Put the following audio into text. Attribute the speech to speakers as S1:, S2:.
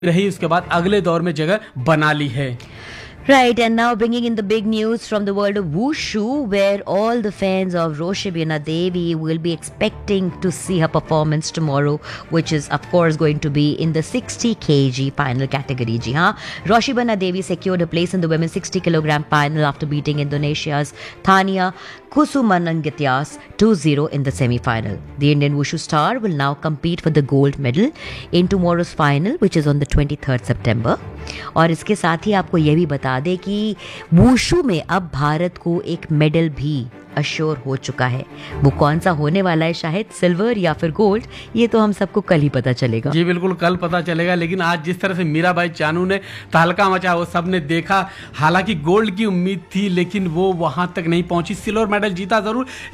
S1: रही, उसके बाद अगले दौर में जगह बना ली है।
S2: Right, and now bringing in the big news from the world of wushu, where all the fans of Roshibana Devi will be expecting to see her performance tomorrow, which is of course going to be in the 60 kg final category. Ji haan, Roshibana Devi secured a place in the women's 60 kilogram final after beating Indonesia's Thania Kusumanangityas 2-0 in the semi-final. The Indian wushu star will now compete for the gold medal in tomorrow's final, which is on the 23rd September. और इसके साथ ही आपको यह भी बता दें कि wushu में अब भारत को एक मेडल भी अश्योर हो चुका है। वो कौन सा होने वाला है, शायद सिल्वर या फिर गोल्ड, ये तो हम सबको कल ही पता चलेगा।
S1: जी बिल्कुल, कल पता चलेगा। लेकिन आज जिस तरह से मीराबाई चानू ने तहलका मचा, वो सब ने देखा। हालांकि गोल्ड की उम्मीद थी, लेकिन वो वहां तक नहीं पहुंची। सिल्वर मेडल जीता जरूर,